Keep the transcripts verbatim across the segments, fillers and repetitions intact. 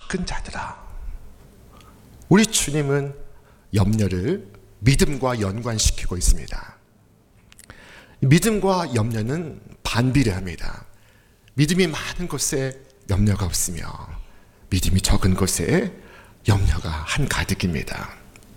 작은 자들아. 우리 주님은 염려를 믿음과 연관시키고 있습니다. 믿음과 염려는 반비례합니다. 믿음이 많은 곳에 염려가 없으며 믿음이 적은 곳에 염려가 한가득입니다.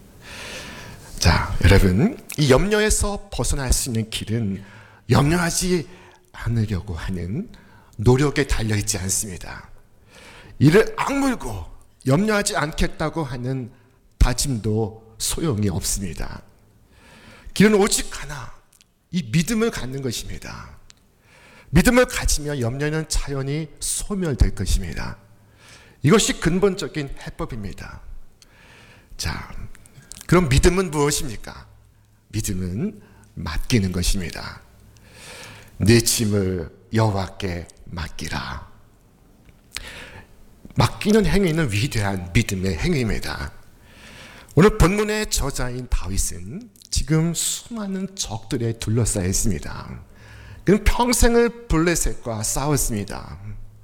자, 여러분, 이 염려에서 벗어날 수 있는 길은 염려하지 않으려고 하는 노력에 달려있지 않습니다. 이를 악물고 염려하지 않겠다고 하는 다짐도 소용이 없습니다. 길은 오직 하나, 이 믿음을 갖는 것입니다. 믿음을 가지면 염려는 자연히 소멸될 것입니다. 이것이 근본적인 해법입니다. 자, 그럼 믿음은 무엇입니까? 믿음은 맡기는 것입니다. 내 짐을 여호와께 맡기라. 맡기는 행위는 위대한 믿음의 행위입니다. 오늘 본문의 저자인 다윗은 지금 수많은 적들에 둘러싸여 있습니다. 그는 평생을 블레셋과 싸웠습니다.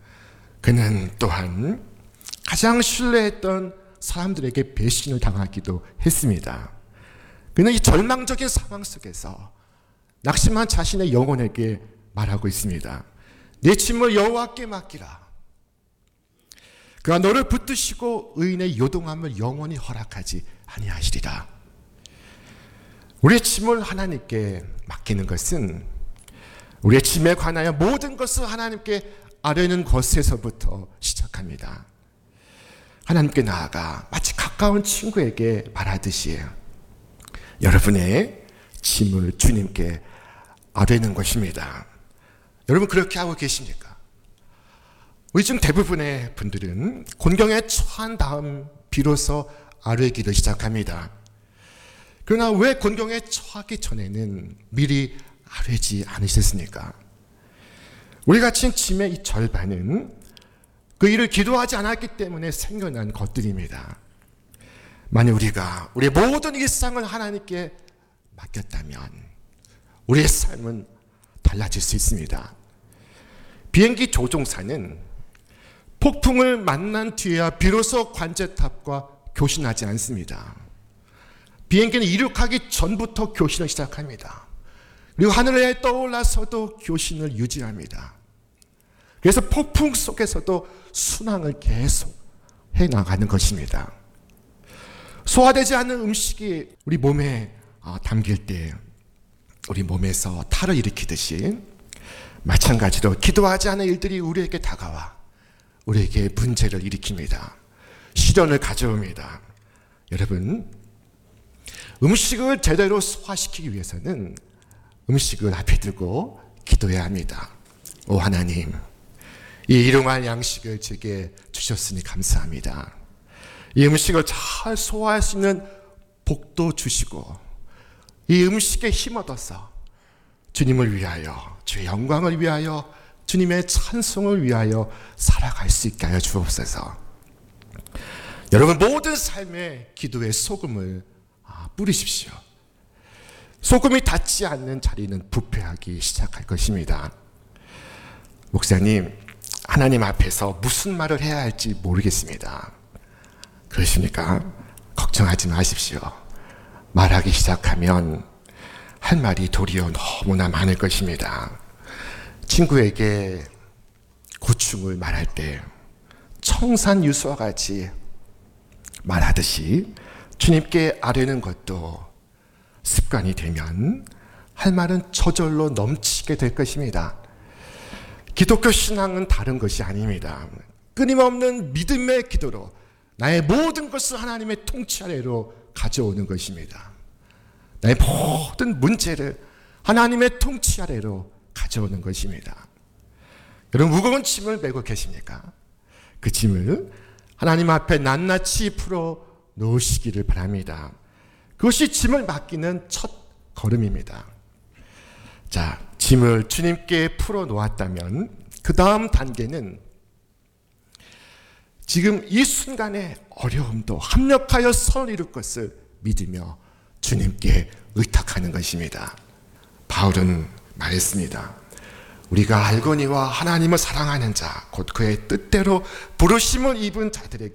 그는 또한 가장 신뢰했던 사람들에게 배신을 당하기도 했습니다. 그는 이 절망적인 상황 속에서 낙심한 자신의 영혼에게 말하고 있습니다. 내 짐을 여호와께 맡기라. 그가 너를 붙드시고 의인의 요동함을 영원히 허락하지 아니하시리라. 우리의 짐을 하나님께 맡기는 것은 우리의 짐에 관하여 모든 것을 하나님께 아뢰는 것에서부터 시작합니다. 하나님께 나아가 마치 가까운 친구에게 말하듯이 여러분의 짐을 주님께 아뢰는 것입니다. 여러분 그렇게 하고 계십니까? 우리 중 대부분의 분들은 곤경에 처한 다음 비로소 아뢰기를 시작합니다. 그러나 왜 곤경에 처하기 전에는 미리 아뢰지 않으셨습니까? 우리가 진 짐의 이 절반은 그 일을 기도하지 않았기 때문에 생겨난 것들입니다. 만약 우리가 우리의 모든 일상을 하나님께 맡겼다면 우리의 삶은 달라질 수 있습니다. 비행기 조종사는 폭풍을 만난 뒤에야 비로소 관제탑과 교신하지 않습니다. 비행기는 이륙하기 전부터 교신을 시작합니다. 그리고 하늘에 떠올라서도 교신을 유지합니다. 그래서 폭풍 속에서도 순항을 계속 해나가는 것입니다. 소화되지 않는 음식이 우리 몸에 담길 때 우리 몸에서 탈을 일으키듯이 마찬가지로 기도하지 않은 일들이 우리에게 다가와 우리에게 문제를 일으킵니다. 시련을 가져옵니다. 여러분, 음식을 제대로 소화시키기 위해서는 음식을 앞에 두고 기도해야 합니다. 오 하나님, 이 일용할 양식을 제게 주셨으니 감사합니다. 이 음식을 잘 소화할 수 있는 복도 주시고 이 음식에 힘 얻어서 주님을 위하여, 주의 영광을 위하여, 주님의 찬송을 위하여 살아갈 수 있게 하여 주옵소서. 여러분 모든 삶의 기도에 소금을 뿌리십시오. 소금이 닿지 않는 자리는 부패하기 시작할 것입니다. 목사님, 하나님 앞에서 무슨 말을 해야 할지 모르겠습니다. 그러십니까? 걱정하지 마십시오. 말하기 시작하면 할 말이 도리어 너무나 많을 것입니다. 친구에게 고충을 말할 때 청산유수와 같이 말하듯이 주님께 아뢰는 것도 습관이 되면 할 말은 저절로 넘치게 될 것입니다. 기독교 신앙은 다른 것이 아닙니다. 끊임없는 믿음의 기도로 나의 모든 것을 하나님의 통치 아래로 가져오는 것입니다. 나의 모든 문제를 하나님의 통치 아래로 가져오는 것입니다. 여러분 무거운 짐을 메고 계십니까? 그 짐을 하나님 앞에 낱낱이 풀어 놓으시기를 바랍니다. 그것이 짐을 맡기는 첫 걸음입니다. 자, 짐을 주님께 풀어 놓았다면 그 다음 단계는 지금 이 순간의 어려움도 합력하여 선을 이룰 것을 믿으며 주님께 의탁하는 것입니다. 바울은 말했습니다. 우리가 알거니와 하나님을 사랑하는 자, 곧 그의 뜻대로 부르심을 입은 자들에게